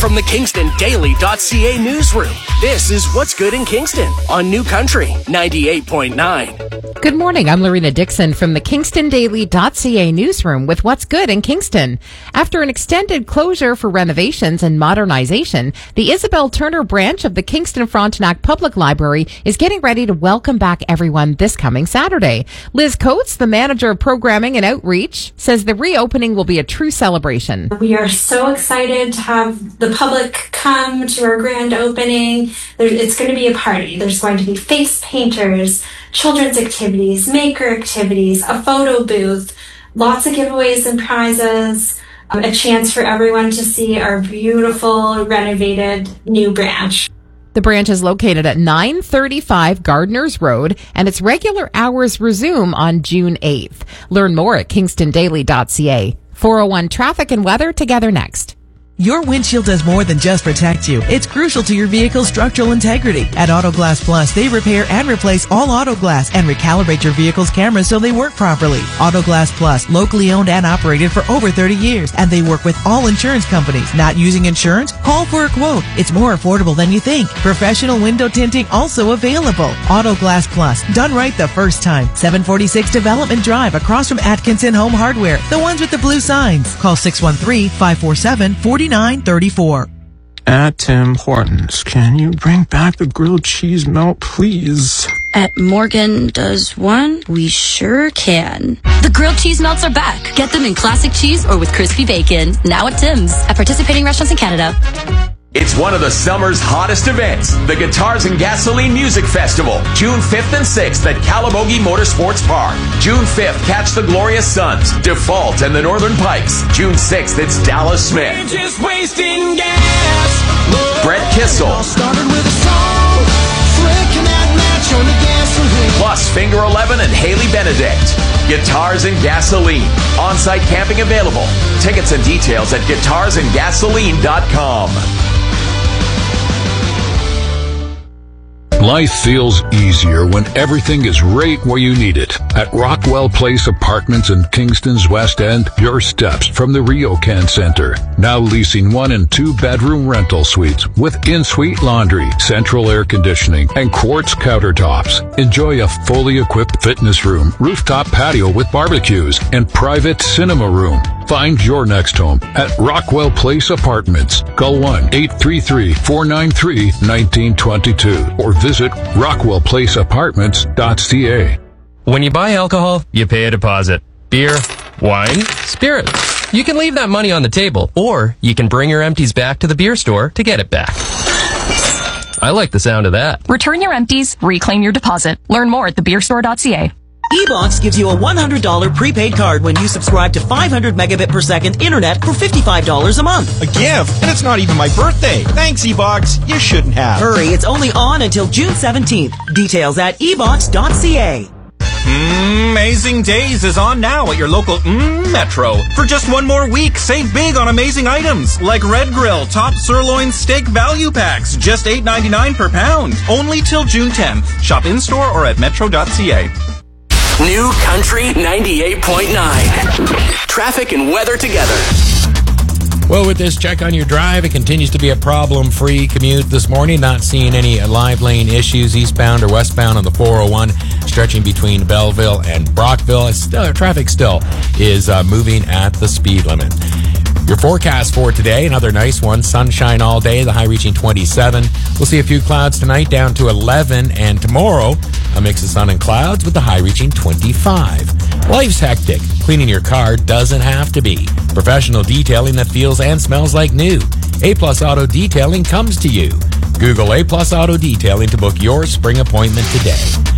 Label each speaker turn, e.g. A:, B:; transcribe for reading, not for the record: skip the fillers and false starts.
A: From the KingstonDaily.ca newsroom, this is What's Good in Kingston on New Country 98.9.
B: Good morning. I'm Lorena Dixon from the KingstonDaily.ca newsroom with What's Good in Kingston. After an extended closure for renovations and modernization, the Isabel Turner branch of the Kingston Frontenac Public Library is getting ready to welcome back everyone this coming Saturday. Liz Coates, the manager of programming and outreach, says the reopening will be a true celebration.
C: We are so excited to have the public come to our grand opening. It's going to be a party. There's going to be face painters, children's activities, maker activities, a photo booth, lots of giveaways and prizes, a chance for everyone to see our beautiful renovated new branch.
B: The branch is located at 935 Gardeners Road, and its regular hours resume on June 8th. Learn more at KingstonDaily.ca. 401 traffic and weather together next.
D: Your windshield does more than just protect you. It's crucial to your vehicle's structural integrity. At Auto Glass Plus, they repair and replace all auto glass and recalibrate your vehicle's cameras so they work properly. Auto Glass Plus, locally owned and operated for over 30 years, and they work with all insurance companies. Not using insurance? Call for a quote. It's more affordable than you think. Professional window tinting also available. Auto Glass Plus, done right the first time. 746 Development Drive, across from Atkinson Home Hardware, the ones with the blue signs. Call 613-547-4934.
E: At Tim Hortons, can you bring back the grilled cheese melt, please?
F: At Morgan Does One, we sure can.
G: The grilled cheese melts are back. Get them in classic cheese or with crispy bacon. Now at Tim's. At participating restaurants in Canada.
H: It's one of the summer's hottest events, the Guitars and Gasoline Music Festival, June 5th and 6th at Calabogie Motorsports Park. June 5th, catch the Glorious Sons, Default, and the Northern Pikes. June 6th, it's Dallas Smith.
I: We're just wasting gas.
H: Brett Kissel.
I: Started with a song, flicking that match on the gasoline.
H: Plus Finger 11 and Haley Benedict. Guitars and Gasoline. On-site camping available. Tickets and details at guitarsandgasoline.com.
J: Life feels easier when everything is right where you need it. At Rockwell Place Apartments in Kingston's West End, your steps from the RioCan Center. Now leasing 1 and 2 bedroom rental suites with in-suite laundry, central air conditioning, and quartz countertops. Enjoy a fully equipped fitness room, rooftop patio with barbecues, and private cinema room. Find your next home at Rockwell Place Apartments. Call 1-833-493-1922 or visit rockwellplaceapartments.ca.
K: When you buy alcohol, you pay a deposit. Beer, wine, spirits. You can leave that money on the table, or you can bring your empties back to the beer store to get it back. I like the sound of that.
L: Return your empties, reclaim your deposit. Learn more at thebeerstore.ca.
D: eBox gives you a $100 prepaid card when you subscribe to 500 megabit per second internet for $55 a month.
M: A gift? And it's not even my birthday. Thanks, eBox. You shouldn't have.
D: Hurry, it's only on until June 17th. Details at ebox.ca.
M: Amazing Days is on now at your local Metro. For just one more week, save big on amazing items like Red Grill Top Sirloin Steak Value Packs, just $8.99 per pound. Only till June 10th. Shop in-store or at metro.ca.
A: New Country 98.9. Traffic and weather together.
N: Well, with this check on your drive, it continues to be a problem-free commute this morning. Not seeing any live lane issues eastbound or westbound on the 401, stretching between Belleville and Brockville. Traffic still is moving at the speed limit. Your forecast for today, another nice one. Sunshine all day, the high reaching 27. We'll see a few clouds tonight down to 11. And tomorrow, a mix of sun and clouds with the high reaching 25. Life's hectic. Cleaning your car doesn't have to be. Professional detailing that feels and smells like new. A-Plus Auto Detailing comes to you. Google A-Plus Auto Detailing to book your spring appointment today.